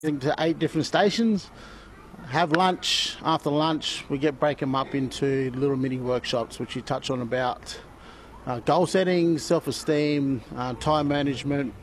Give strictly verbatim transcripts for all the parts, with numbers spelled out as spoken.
to eight different stations, have lunch. After lunch, we get break them up into little mini workshops, which you touch on about uh, goal setting, self-esteem, uh, time management,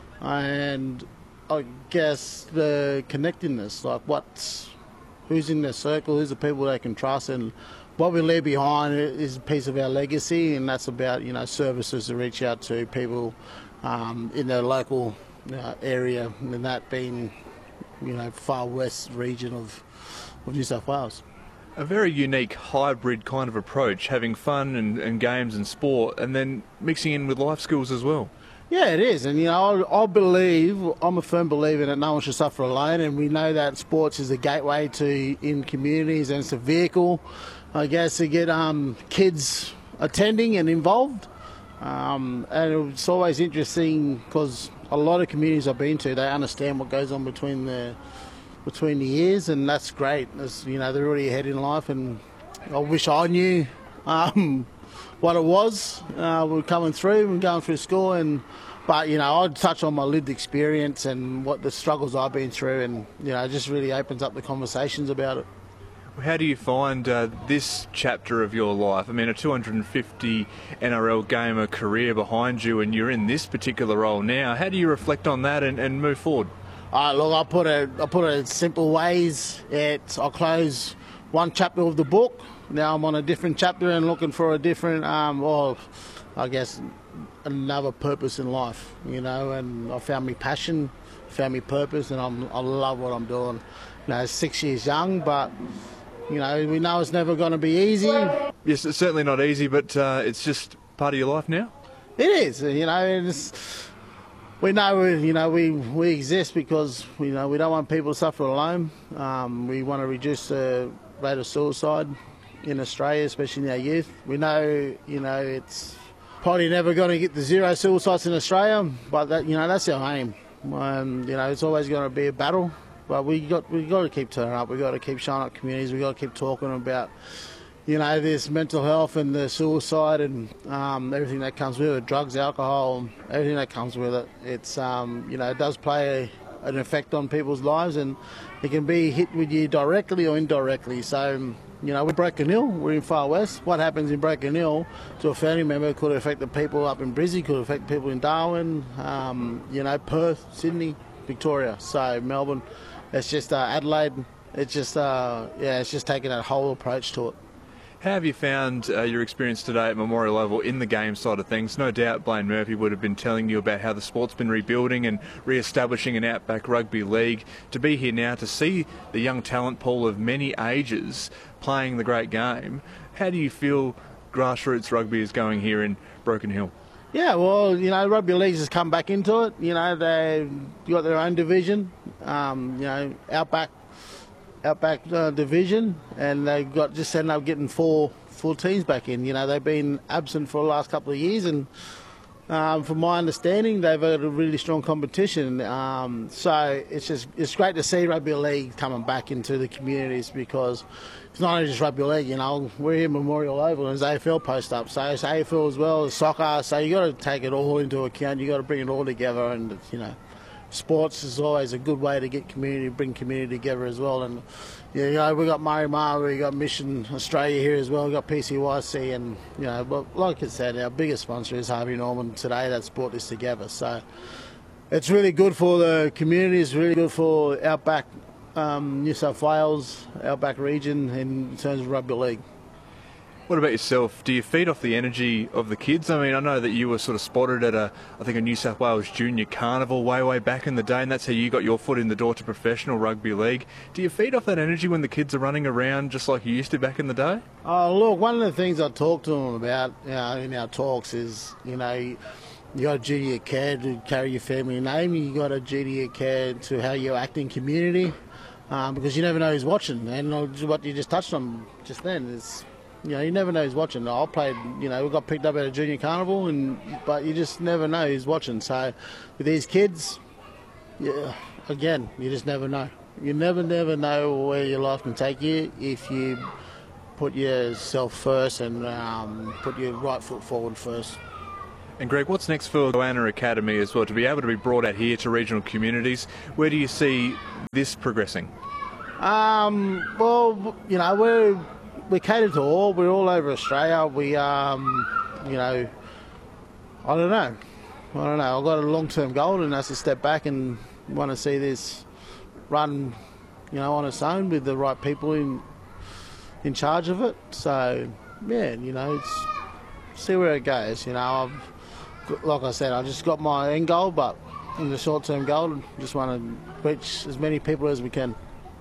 and I guess the connectedness, like what's who's in their circle, who's the people they can trust, and what we leave behind is a piece of our legacy, and that's about you know services to reach out to people um, in their local uh, area, and that being you know far west region of, of New South Wales. A very unique hybrid kind of approach, having fun and, and games and sport, and then mixing in with life skills as well. Yeah, it is, and you know, I, I believe, I'm a firm believer that no one should suffer alone, and we know that sports is a gateway to in communities, and it's a vehicle, I guess, to get um, kids attending and involved. Um, and it's always interesting because a lot of communities I've been to, they understand what goes on between the between the years, and that's great. It's, you know, they're already ahead in life, and I wish I knew um, what it was. Uh, we're coming through and going through school, and but you know, I'd touch on my lived experience and what the struggles I've been through, and you know, it just really opens up the conversations about it. How do you find uh, this chapter of your life? I mean, a two hundred fifty N R L gamer career behind you, and you're in this particular role now. How do you reflect on that and, and move forward? Uh, look, I put it, I put it in simple ways. It's, I'll close one chapter of the book. Now I'm on a different chapter and looking for a different, um, well, I guess, another purpose in life, you know, and I found me passion, found me purpose, and I'm, I love what I'm doing. You know, six years young, but, you know, we know it's never going to be easy. Yes, it's certainly not easy, but uh, it's just part of your life now? It is, you know, it's, we know, you know, we, we exist because, you know, we don't want people to suffer alone. Um, we want to reduce the rate of suicide in Australia, especially in our youth. We know, you know, it's probably never going to get to zero suicides in Australia, but that, you know, that's our aim. Um, you know, it's always going to be a battle, but we got we got to keep turning up. We got to keep showing up communities. We got to keep talking about, you know, this mental health and the suicide and um, everything that comes with it, drugs, alcohol, everything that comes with it. It's um, you know, it does play a, an effect on people's lives, and it can be hit with you directly or indirectly. So. You know, we're Broken Hill, we're in Far West. What happens in Broken Hill to a family member could affect the people up in Brizzy, could affect people in Darwin, um, you know, Perth, Sydney, Victoria, so Melbourne. It's just uh, Adelaide. It's just, uh, yeah, it's just taking that whole approach to it. How have you found uh, your experience today at Memorial Oval in the game side of things? No doubt Blaine Murphy would have been telling you about how the sport's been rebuilding and re-establishing an Outback Rugby League. To be here now, to see the young talent pool of many ages playing the great game, how do you feel grassroots rugby is going here in Broken Hill? Yeah, well, you know, rugby leagues has come back into it. You know, they've got their own division, um, you know, Outback Outback uh, division, and they've got just ended up getting four four teams back in. You know, they've been absent for the last couple of years, and um, from my understanding, they've had a really strong competition. Um, so it's just it's great to see rugby league coming back into the communities, because it's not only just rugby league. You know, we're here at Memorial Oval, and there's A F L post up, so it's A F L as well as soccer. So you got to take it all into account. You got to bring it all together, and you know. Sports is always a good way to get community, bring community together as well. And you know, we got Murray Mar, we got Mission Australia here as well. We got P C Y C, and you know, but like I said, our biggest sponsor is Harvey Norman today. That's brought this together. So it's really good for the community. It's really good for Outback, um, New South Wales, Outback region in terms of rugby league. What about yourself? Do you feed off the energy of the kids? I mean, I know that you were sort of spotted at a, I think, a New South Wales Junior Carnival way, way back in the day, and that's how you got your foot in the door to professional rugby league. Do you feed off that energy when the kids are running around just like you used to back in the day? Oh, look, one of the things I talk to them about you know, in our talks is, you know, you got a duty of care to carry your family name. You got a duty of care to how you act in community, um, because you never know who's watching. And what you just touched on just then is, you know, you never know who's watching. I played, you know, we got picked up at a junior carnival, and but you just never know who's watching. So with these kids, yeah, again, you just never know. You never, never know where your life can take you if you put yourself first and um, put your right foot forward first. And Greg, what's next for Goanna Academy as well, to be able to be brought out here to regional communities? Where do you see this progressing? Um, well, you know, we're, we cater to all. We're all over Australia. We, um, you know, I don't know. I don't know. I've got a long-term goal, and that's to step back and want to see this run, you know, on its own with the right people in in charge of it. So, yeah, you know, it's, see where it goes. You know, I've, like I said, I just got my end goal, but in the short-term goal, just want to reach as many people as we can.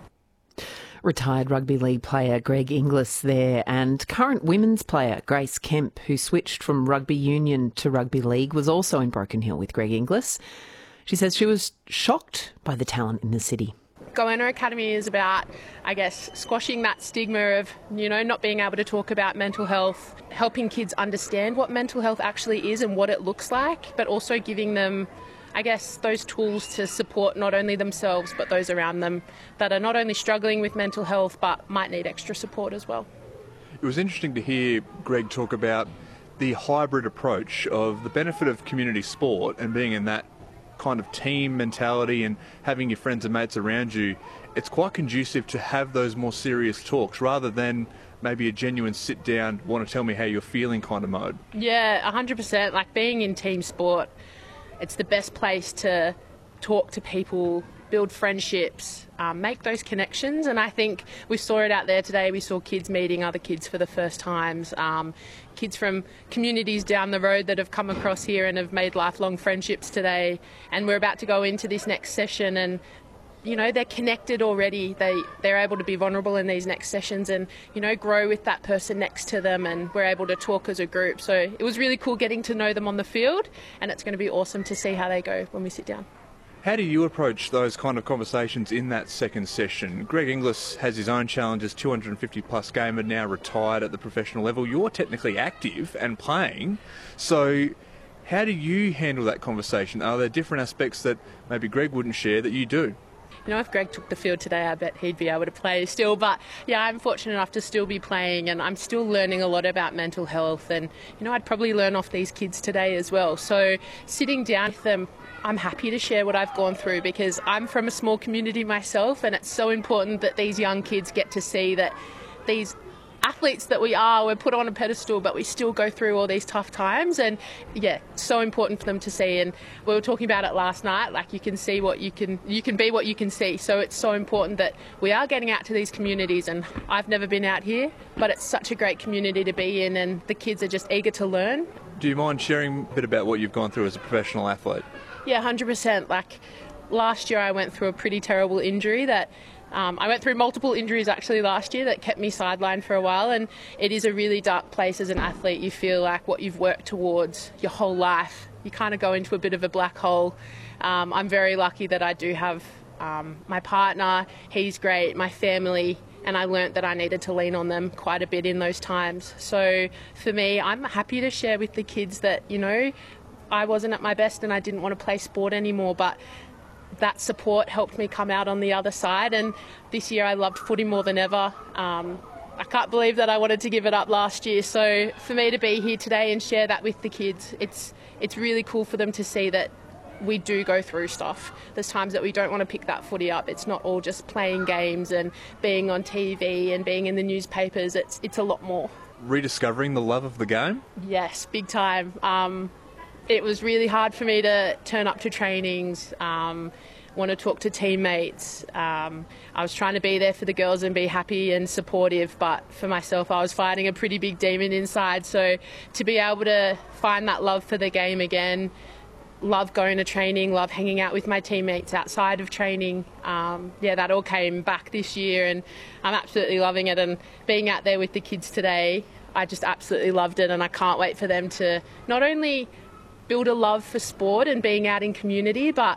Retired rugby league player Greg Inglis there, and current women's player Grace Kemp, who switched from rugby union to rugby league, was also in Broken Hill with Greg Inglis. She says she was shocked by the talent in the city. Goanna Academy is about, I guess, squashing that stigma of, you know, not being able to talk about mental health, helping kids understand what mental health actually is and what it looks like, but also giving them, I guess, those tools to support not only themselves but those around them that are not only struggling with mental health but might need extra support as well. It was interesting to hear Greg talk about the hybrid approach of the benefit of community sport and being in that kind of team mentality and having your friends and mates around you. It's quite conducive to have those more serious talks rather than maybe a genuine sit down, want to tell me how you're feeling kind of mode. Yeah, one hundred percent. Like, being in team sport, it's the best place to talk to people, build friendships, um, make those connections. And I think we saw it out there today. We saw kids meeting other kids for the first times, um, kids from communities down the road that have come across here and have made lifelong friendships today. And we're about to go into this next session, and you know, they're connected already. They, they're able to be vulnerable in these next sessions and, you know, grow with that person next to them, and we're able to talk as a group. So it was really cool getting to know them on the field, and it's going to be awesome to see how they go when we sit down. How do you approach those kind of conversations in that second session? Greg Inglis has his own challenges, two hundred fifty plus gamer, now retired at the professional level. You're technically active and playing, so how do you handle that conversation? Are there different aspects that maybe Greg wouldn't share that you do? You know, if Greg took the field today, I bet he'd be able to play still. But yeah, I'm fortunate enough to still be playing, and I'm still learning a lot about mental health. And, you know, I'd probably learn off these kids today as well. So sitting down with them, I'm happy to share what I've gone through, because I'm from a small community myself, and it's so important that these young kids get to see that these athletes that we are, we're put on a pedestal, but we still go through all these tough times. And yeah, so important for them to see. And we were talking about it last night, like, you can see what you can, you can be what you can see. So it's so important that we are getting out to these communities. And I've never been out here, but it's such a great community to be in, and the kids are just eager to learn. Do you mind sharing a bit about what you've gone through as a professional athlete? Yeah, one hundred percent. Like, last year I went through a pretty terrible injury that Um, I went through multiple injuries actually last year that kept me sidelined for a while, and it is a really dark place as an athlete. You feel like what you've worked towards your whole life, you kind of go into a bit of a black hole. Um, I'm very lucky that I do have um, my partner, he's great, my family, and I learnt that I needed to lean on them quite a bit in those times. So for me, I'm happy to share with the kids that, you know, I wasn't at my best and I didn't want to play sport anymore, but that support helped me come out on the other side. And this year I loved footy more than ever. Um, I can't believe that I wanted to give it up last year. So for me to be here today and share that with the kids, it's it's really cool for them to see that we do go through stuff. There's times that we don't want to pick that footy up. It's not all just playing games and being on T V and being in the newspapers. It's it's a lot more. Rediscovering the love of the game? Yes, big time. Um, It was really hard for me to turn up to trainings, um, want to talk to teammates. Um, I was trying to be there for the girls and be happy and supportive, but for myself I was fighting a pretty big demon inside. So to be able to find that love for the game again, love going to training, love hanging out with my teammates outside of training, um, yeah, that all came back this year, and I'm absolutely loving it. And being out there with the kids today, I just absolutely loved it, and I can't wait for them to not only build a love for sport and being out in community, but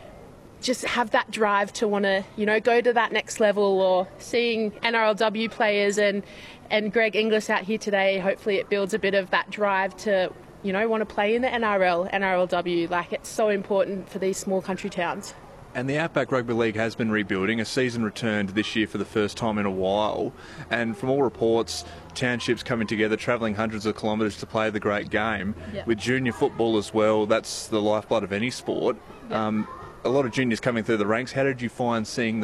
just have that drive to want to, you know, go to that next level. Or seeing N R L W players and, and Greg Inglis out here today, hopefully it builds a bit of that drive to, you know, want to play in the N R L, N R L W. Like, it's so important for these small country towns. And the Outback Rugby League has been rebuilding. A season returned this year for the first time in a while. And from all reports, townships coming together, travelling hundreds of kilometres to play the great game. Yep. With junior football as well, that's the lifeblood of any sport. Yep. Um, a lot of juniors coming through the ranks. How did you find seeing the